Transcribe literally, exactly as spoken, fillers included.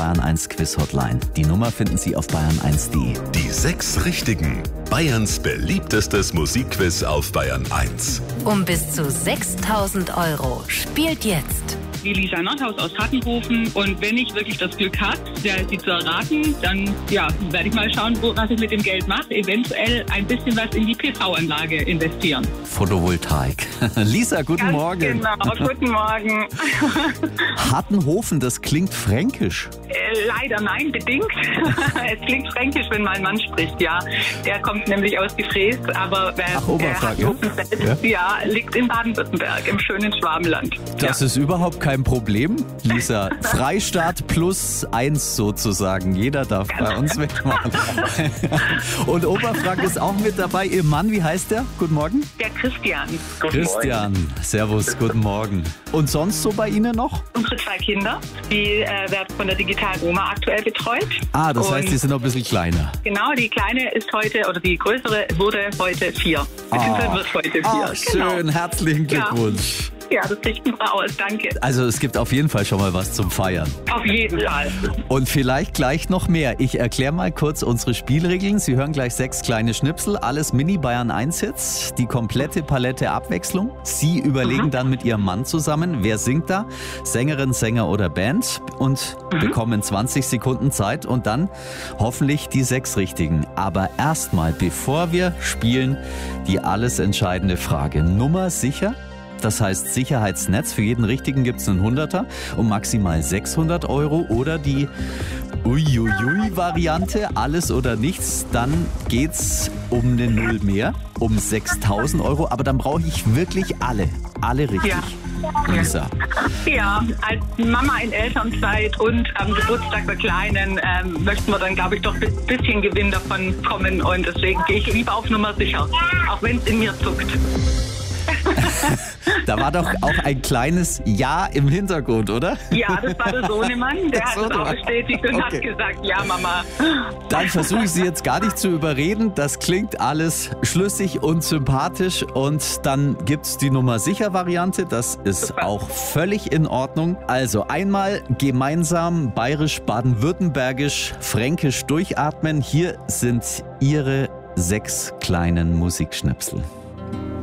Bayern eins Quiz Hotline. Die Nummer finden Sie auf bayern eins punkt de. Die sechs Richtigen. Bayerns beliebtestes Musikquiz auf Bayern eins. Um bis zu sechstausend Euro. Spielt jetzt die Lisa Nordhaus aus Hattenhofen. Und wenn ich wirklich das Glück habe, sie zu erraten, dann ja, werde ich mal schauen, wo, was ich mit dem Geld mache. Eventuell ein bisschen was in die P V-Anlage investieren. Photovoltaik. Lisa, guten Ganz Morgen. Genau, guten Morgen. Hattenhofen, das klingt fränkisch. Äh, leider nein, bedingt. Es klingt fränkisch, wenn mein Mann spricht, ja. Der kommt nämlich aus Gefräß, aber wer Ach, Oberfranken, ja? selbst, ja? ja, liegt in Baden-Württemberg, im schönen Schwabenland. Das ja. ist überhaupt kein Problem, Lisa. Freistaat plus eins sozusagen. Jeder darf bei uns mitmachen. Und Oberfranken ist auch mit dabei. Ihr Mann, wie heißt der? Guten Morgen. Der Christian. Guten Christian, Morgen. Servus, guten Morgen. Und sonst so bei Ihnen noch? Unsere zwei Kinder, die äh, werden von der digitalen Oma aktuell betreut. Ah, das Und heißt, die sind noch ein bisschen kleiner. Genau, die kleine ist heute, oder die größere wurde heute vier. Beziehungsweise Ah. wird heute vier. Ah, schön, Genau. herzlichen Glückwunsch. Ja, das richten wir aus, danke. Also es gibt auf jeden Fall schon mal was zum Feiern. Auf jeden Fall. Und vielleicht gleich noch mehr. Ich erkläre mal kurz unsere Spielregeln. Sie hören gleich sechs kleine Schnipsel, alles Mini-Bayern eins Hits, die komplette Palette Abwechslung. Sie überlegen mhm. dann mit Ihrem Mann zusammen, wer singt da, Sängerin, Sänger oder Band, und mhm. bekommen zwanzig Sekunden Zeit und dann hoffentlich die sechs Richtigen. Aber erstmal, bevor wir spielen, die alles entscheidende Frage. Nummer sicher? Das heißt Sicherheitsnetz. Für jeden Richtigen gibt es einen Hunderter um maximal sechshundert Euro. Oder die Uiuiui-Variante, alles oder nichts. Dann geht's um eine Null mehr, um sechstausend Euro. Aber dann brauche ich wirklich alle, alle richtig. Ja. Lisa. Ja, als Mama in Elternzeit und am Geburtstag der Kleinen ähm, möchten wir dann, glaube ich, doch ein bisschen Gewinn davon kommen. Und deswegen gehe ich lieber auf Nummer sicher, auch wenn es in mir zuckt. Da war doch auch ein kleines Ja im Hintergrund, oder? Ja, das war der Sohnemann, der, der hat es auch bestätigt und okay. hat gesagt, ja Mama. Dann versuche ich Sie jetzt gar nicht zu überreden. Das klingt alles schlüssig und sympathisch. Und dann gibt es die Nummer sicher Variante. Das ist Super. Auch völlig in Ordnung. Also einmal gemeinsam bayerisch, baden-württembergisch, fränkisch durchatmen. Hier sind Ihre sechs kleinen Musikschnipsel.